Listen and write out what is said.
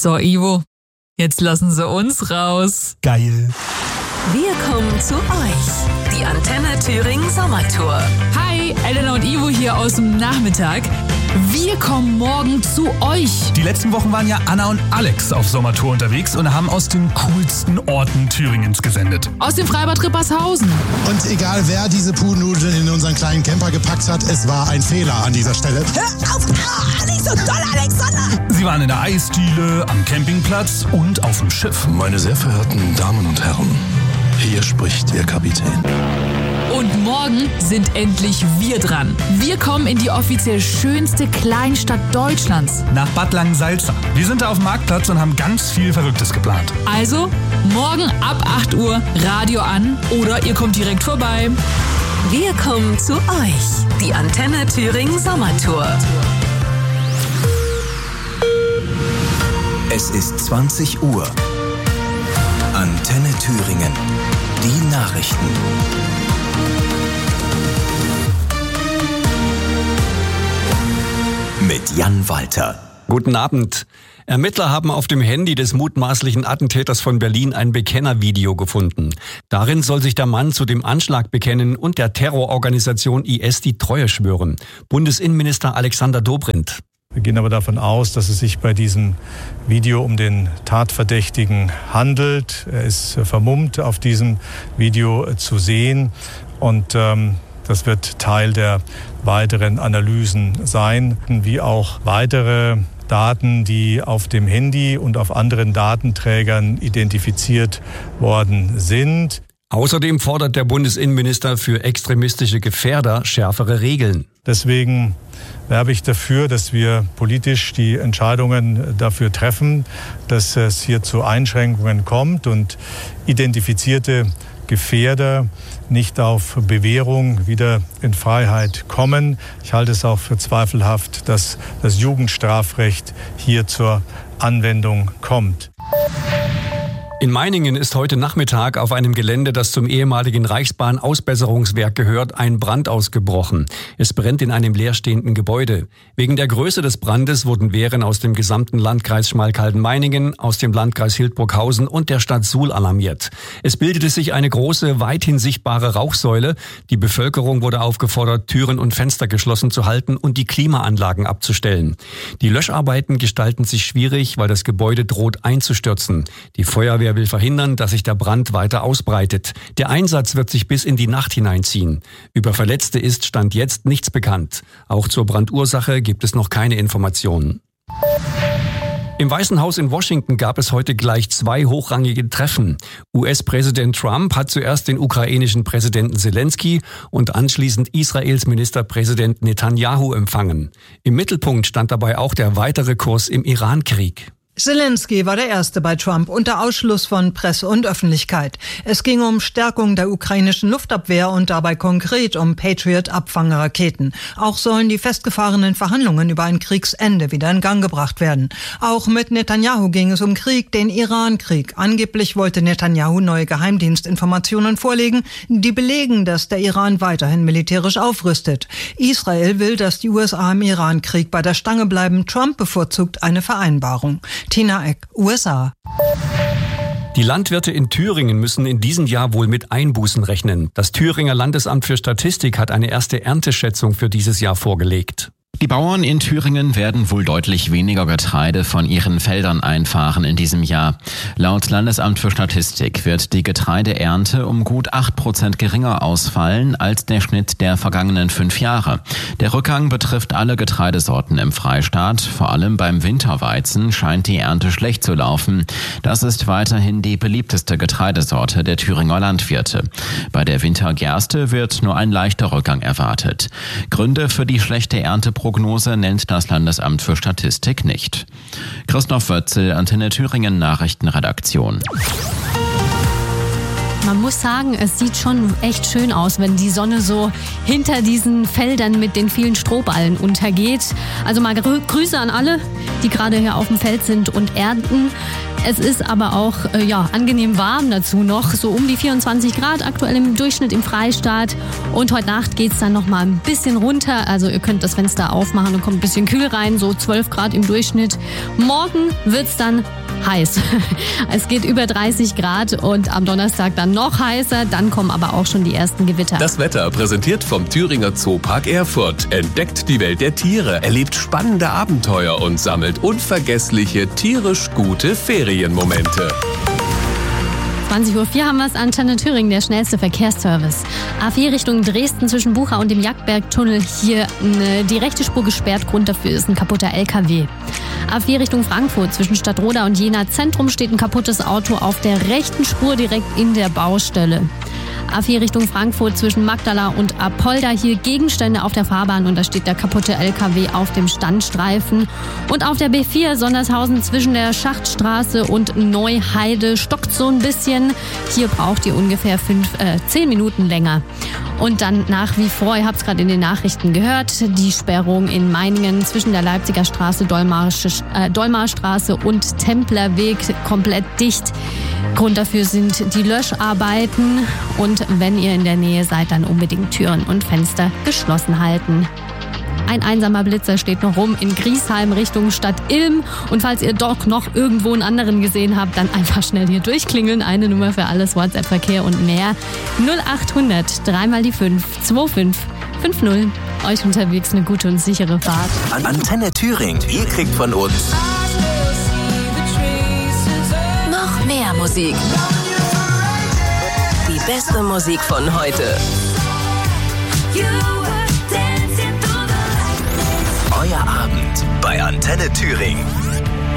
So, Ivo, jetzt lassen Sie uns raus. Geil. Wir kommen zu euch. Die Antenne Thüringen Sommertour. Hi, Elena und Ivo hier aus dem Nachmittag. Wir kommen morgen zu euch. Die letzten Wochen waren ja Anna und Alex auf Sommertour unterwegs und haben aus den coolsten Orten Thüringens gesendet. Aus dem Freibad Rippershausen. Und egal wer diese Pudelnudeln in unseren kleinen Camper gepackt hat, es war ein Fehler an dieser Stelle. Hör auf! Nicht so doll, Alexander! Sie waren in der Eisdiele, am Campingplatz und auf dem Schiff. Meine sehr verehrten Damen und Herren, hier spricht Ihr Kapitän. Und morgen sind endlich wir dran. Wir kommen in die offiziell schönste Kleinstadt Deutschlands. Nach Bad Langensalza. Wir sind da auf dem Marktplatz und haben ganz viel Verrücktes geplant. Also, morgen ab 8 Uhr Radio an oder ihr kommt direkt vorbei. Wir kommen zu euch. Die Antenne Thüringen Sommertour. Es ist 20 Uhr. Antenne Thüringen. Die Nachrichten. Mit Jan Walter. Guten Abend. Ermittler haben auf dem Handy des mutmaßlichen Attentäters von Berlin ein Bekennervideo gefunden. Darin soll sich der Mann zu dem Anschlag bekennen und der Terrororganisation IS die Treue schwören. Bundesinnenminister Alexander Dobrindt. Wir gehen aber davon aus, dass es sich bei diesem Video um den Tatverdächtigen handelt. Er ist vermummt auf diesem Video zu sehen und das wird Teil der weiteren Analysen sein, wie auch weitere Daten, die auf dem Handy und auf anderen Datenträgern identifiziert worden sind. Außerdem fordert der Bundesinnenminister für extremistische Gefährder schärfere Regeln. Deswegen werbe ich dafür, dass wir politisch die Entscheidungen dafür treffen, dass es hier zu Einschränkungen kommt und identifizierte Gefährder nicht auf Bewährung wieder in Freiheit kommen. Ich halte es auch für zweifelhaft, dass das Jugendstrafrecht hier zur Anwendung kommt. In Meiningen ist heute Nachmittag auf einem Gelände, das zum ehemaligen Reichsbahn-Ausbesserungswerk gehört, ein Brand ausgebrochen. Es brennt in einem leerstehenden Gebäude. Wegen der Größe des Brandes wurden Wehren aus dem gesamten Landkreis Schmalkalden-Meiningen, aus dem Landkreis Hildburghausen und der Stadt Suhl alarmiert. Es bildete sich eine große, weithin sichtbare Rauchsäule. Die Bevölkerung wurde aufgefordert, Türen und Fenster geschlossen zu halten und die Klimaanlagen abzustellen. Die Löscharbeiten gestalten sich schwierig, weil das Gebäude droht einzustürzen. Die Feuerwehr will verhindern, dass sich der Brand weiter ausbreitet. Der Einsatz wird sich bis in die Nacht hineinziehen. Über Verletzte ist Stand jetzt nichts bekannt. Auch zur Brandursache gibt es noch keine Informationen. Im Weißen Haus in Washington gab es heute gleich 2 hochrangige Treffen. US-Präsident Trump hat zuerst den ukrainischen Präsidenten Zelensky und anschließend Israels Ministerpräsident Netanyahu empfangen. Im Mittelpunkt stand dabei auch der weitere Kurs im Iran-Krieg. Zelensky war der Erste bei Trump unter Ausschluss von Presse und Öffentlichkeit. Es ging um Stärkung der ukrainischen Luftabwehr und dabei konkret um Patriot-Abfangraketen. Auch sollen die festgefahrenen Verhandlungen über ein Kriegsende wieder in Gang gebracht werden. Auch mit Netanyahu ging es um Krieg, den Iran-Krieg. Angeblich wollte Netanyahu neue Geheimdienstinformationen vorlegen, die belegen, dass der Iran weiterhin militärisch aufrüstet. Israel will, dass die USA im Iran-Krieg bei der Stange bleiben. Trump bevorzugt eine Vereinbarung. Tina Eck, USA. Die Landwirte in Thüringen müssen in diesem Jahr wohl mit Einbußen rechnen. Das Thüringer Landesamt für Statistik hat eine erste Ernteschätzung für dieses Jahr vorgelegt. Die Bauern in Thüringen werden wohl deutlich weniger Getreide von ihren Feldern einfahren in diesem Jahr. Laut Landesamt für Statistik wird die Getreideernte um gut 8% geringer ausfallen als der Schnitt der vergangenen 5 Jahre. Der Rückgang betrifft alle Getreidesorten im Freistaat. Vor allem beim Winterweizen scheint die Ernte schlecht zu laufen. Das ist weiterhin die beliebteste Getreidesorte der Thüringer Landwirte. Bei der Wintergerste wird nur ein leichter Rückgang erwartet. Gründe für die schlechte Ernteprognose nennt das Landesamt für Statistik nicht. Christoph Wötzel, Antenne Thüringen Nachrichtenredaktion. Man muss sagen, es sieht schon echt schön aus, wenn die Sonne so hinter diesen Feldern mit den vielen Strohballen untergeht. Also mal Grüße an alle, die gerade hier auf dem Feld sind und ernten. Es ist aber auch angenehm warm dazu noch, so um die 24 Grad aktuell im Durchschnitt im Freistaat. Und heute Nacht geht es dann noch mal ein bisschen runter. Also ihr könnt das Fenster aufmachen und kommt ein bisschen kühl rein, so 12 Grad im Durchschnitt. Morgen wird es dann heiß. Es geht über 30 Grad und am Donnerstag dann noch heißer. Dann kommen aber auch schon die ersten Gewitter. Das Wetter präsentiert vom Thüringer Zoopark Erfurt. Entdeckt die Welt der Tiere, erlebt spannende Abenteuer und sammelt unvergessliche, tierisch gute Ferienmomente. 20.04 Uhr haben wir es, Antenne Thüringen, der schnellste Verkehrsservice. A4 Richtung Dresden zwischen Bucha und dem Jagdbergtunnel. Hier die rechte Spur gesperrt, Grund dafür ist ein kaputter LKW. A4 Richtung Frankfurt zwischen Stadtroda und Jena Zentrum steht ein kaputtes Auto auf der rechten Spur direkt in der Baustelle. A4 Richtung Frankfurt zwischen Magdala und Apolda, hier Gegenstände auf der Fahrbahn und da steht der kaputte LKW auf dem Standstreifen. Und auf der B4 Sondershausen zwischen der Schachtstraße und Neuheide stockt so ein bisschen. Hier braucht ihr ungefähr 10 Minuten länger. Und dann nach wie vor, ihr habt es gerade in den Nachrichten gehört, die Sperrung in Meiningen zwischen der Leipziger Straße, Dolmarstraße und Templerweg komplett dicht. Grund dafür sind die Löscharbeiten und wenn ihr in der Nähe seid, dann unbedingt Türen und Fenster geschlossen halten. Ein einsamer Blitzer steht noch rum in Griesheim Richtung Stadt Ilm. Und falls ihr doch noch irgendwo einen anderen gesehen habt, dann einfach schnell hier durchklingeln. Eine Nummer für alles, WhatsApp-Verkehr und mehr. 0800 3 mal die 5 25 50. Euch unterwegs eine gute und sichere Fahrt. Antenne Thüringen. Ihr kriegt von uns noch mehr Musik. Die beste Musik von heute. Euer Abend bei Antenne Thüringen.